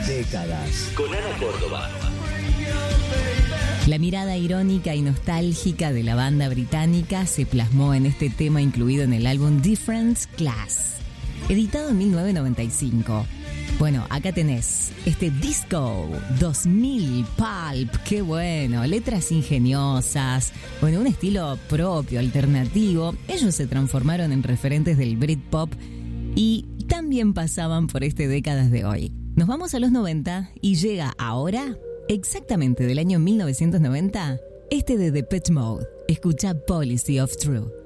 Décadas. Con Ana Córdoba. La mirada irónica y nostálgica de la banda británica se plasmó en este tema incluido en el álbum Different Class, editado en 1995. Bueno, acá tenés este Disco 2000 Pulp, qué bueno, letras ingeniosas, bueno, un estilo propio, alternativo. Ellos se transformaron en referentes del Britpop y también pasaban por décadas de hoy. Nos vamos a los 90 y llega ahora, exactamente del año 1990, de Depeche Mode. Escucha Policy of True.